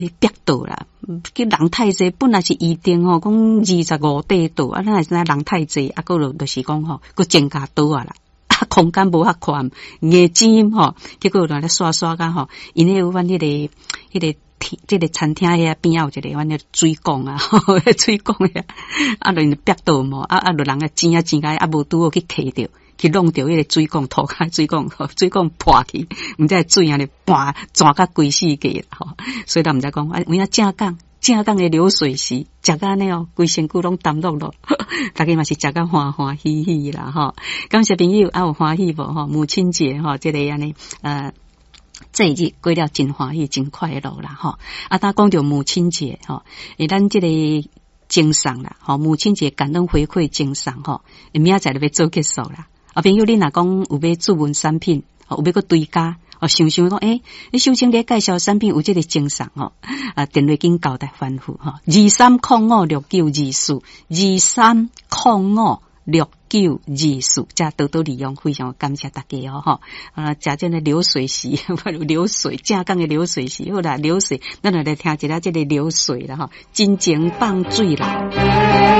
逼倒啦，叫人太济，本来是预定吼，讲25块倒，啊，咱现在人太济，啊，个就是讲吼，佮增加倒啊啦，啊，空间无遐宽，硬尖吼，结果来刷刷甲吼，因为阮迄个这个餐厅遐边仔有一个阮个水缸啊，水缸遐，啊，就逼倒嘛，啊，就人个尖啊尖个，啊，无拄好去揢着。去弄掉迄个水管吐开水管破去，毋知水安尼搬转甲规世界吼，所以咱毋知讲，有影正港的流水席，食甲安尼哦，规身躯拢澹漉漉，大家嘛是食甲欢欢喜喜啦吼。感谢朋友啊，有欢喜无吼？母亲节吼，这个安尼这一日过了真欢喜真快乐啦吼。啊，他讲到母亲节吼，咱这个精神啦吼，母亲节感恩回馈精神吼，明仔载就要做结束啦。啊，朋友，你若讲有要注文产品，有要个追加，想讲，你首先咧介绍产品有这个精神吼，啊，电话紧交代吩咐吼，23056924，23056924，加多多利用，非常感谢大家哦吼，食这个流水席，流水正港的流水席，好啦，流水，咱来听一下这个流水啦吼，真情放水啦。